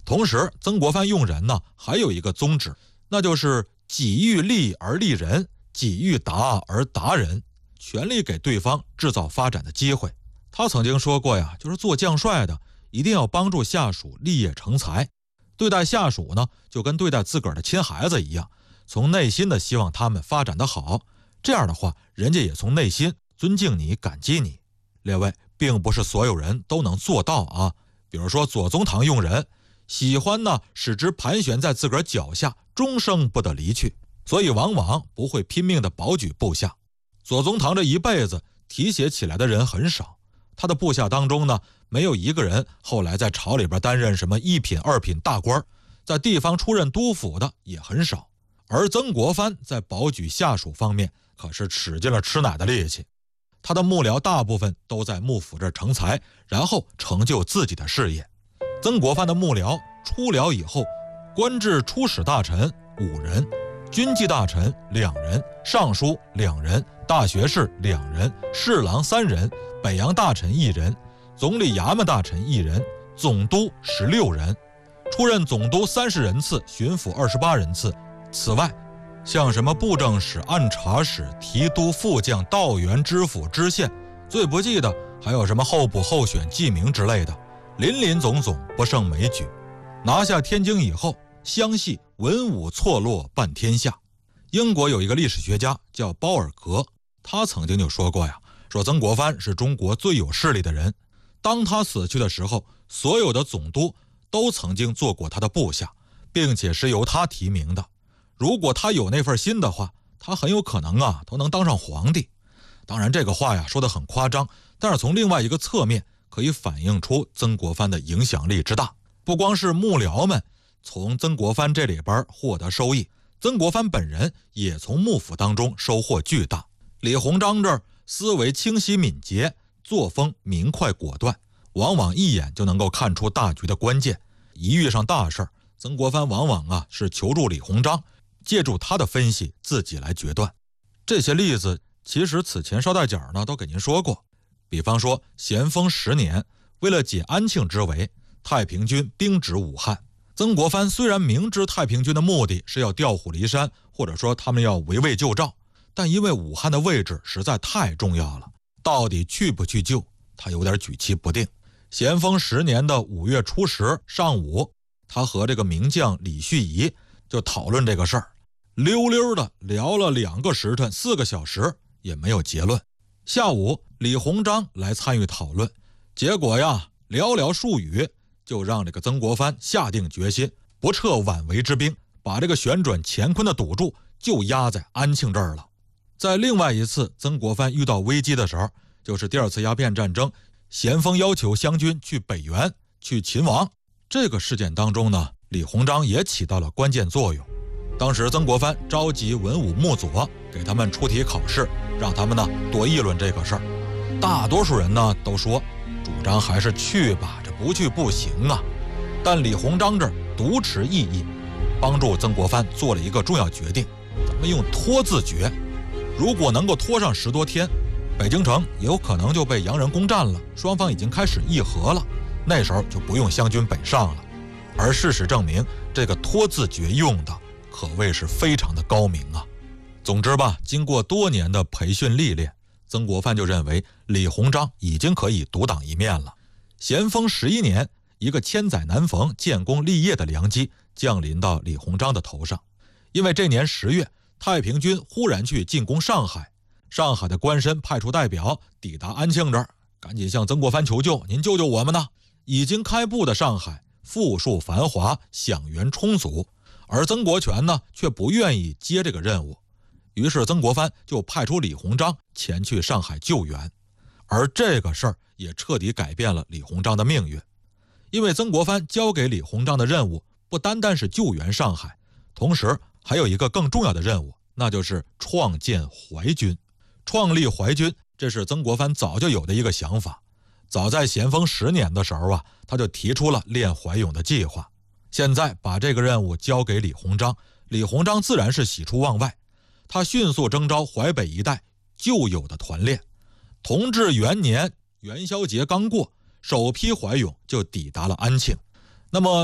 同时曾国藩用人呢还有一个宗旨，那就是己欲立而立人，己欲达而达人，全力给对方制造发展的机会。他曾经说过呀，就是做将帅的一定要帮助下属立业成才，对待下属呢就跟对待自个儿的亲孩子一样，从内心的希望他们发展得好，这样的话人家也从内心尊敬你感激你。列位，并不是所有人都能做到啊。比如说左宗棠用人喜欢呢使之盘旋在自个儿脚下，终生不得离去，所以往往不会拼命的保举部下。左宗棠这一辈子提携起来的人很少，他的部下当中呢没有一个人后来在朝里边担任什么一品二品大官，在地方出任督府的也很少。而曾国藩在保举下属方面可是使尽了吃奶的力气，他的幕僚大部分都在幕府这儿成才，然后成就自己的事业。曾国藩的幕僚出僚以后，官至出使大臣5人，军机大臣2人，尚书2人，大学士2人，侍郎3人，北洋大臣1人，总理衙门大臣1人，总督16人，出任总督30人次，巡抚28人次。此外像什么布政使、按察使、提督、副将、道员、知府、知县，最不济的还有什么候补、候选、记名之类的，林林总总不胜枚举。拿下天津以后，相系文武错落半天下。英国有一个历史学家叫包尔格，他曾经就说过呀，说曾国藩是中国最有势力的人。当他死去的时候，所有的总督都曾经做过他的部下，并且是由他提名的。如果他有那份心的话，他很有可能都能当上皇帝。当然这个话呀说得很夸张，但是从另外一个侧面可以反映出曾国藩的影响力之大。不光是幕僚们从曾国藩这里边获得收益，曾国藩本人也从幕府当中收获巨大。李鸿章这儿思维清晰敏捷，作风明快果断，往往一眼就能够看出大局的关键。一遇上大事，曾国藩往往是求助李鸿章，借助他的分析自己来决断。这些例子其实此前捎带脚呢都给您说过。比方说咸丰10年，为了解安庆之围，太平军兵指武汉。曾国藩虽然明知太平军的目的是要调虎离山，或者说他们要围魏救赵，但因为武汉的位置实在太重要了，到底去不去救，他有点举棋不定。咸丰10年的5月初10上午，他和这个名将李旭仪就讨论这个事儿，溜溜的聊了2个时辰4个小时也没有结论。下午李鸿章来参与讨论，结果呀寥寥数语就让这个曾国藩下定决心不撤皖围之兵，把这个旋转乾坤的赌注就压在安庆这儿了。在另外一次曾国藩遇到危机的时候，就是第2次鸦片战争，咸丰要求湘军去北元去勤王，这个事件当中呢，李鸿章也起到了关键作用。当时曾国藩召集文武幕佐给他们出题考试，让他们呢多议论这个事儿。大多数人呢都说主张还是去吧，这不去不行啊。但李鸿章这儿独持异议，帮助曾国藩做了一个重要决定，咱们用拖字诀，如果能够拖上10多天，北京城有可能就被洋人攻占了，双方已经开始议和了，那时候就不用湘军北上了。而事实证明，这个拖字诀用的可谓是非常的高明啊。总之吧，经过多年的培训历练，曾国藩就认为李鸿章已经可以独当一面了。咸丰11年，一个千载难逢建功立业的良机降临到李鸿章的头上。因为这年10月，太平军忽然去进攻上海，上海的官绅派出代表抵达安庆这儿，赶紧向曾国藩求救，您救救我们呢。已经开埠的上海富庶繁华，饷源充足，而曾国荃呢却不愿意接这个任务。于是曾国藩就派出李鸿章前去上海救援，而这个事儿也彻底改变了李鸿章的命运。因为曾国藩交给李鸿章的任务不单单是救援上海，同时还有一个更重要的任务，那就是创建淮军。创立淮军，这是曾国藩早就有的一个想法。早在咸丰10年的时候他就提出了练淮勇的计划。现在把这个任务交给李鸿章，李鸿章自然是喜出望外。他迅速征召淮北一带旧有的团练。同治元年元宵节刚过，首批淮勇就抵达了安庆。那么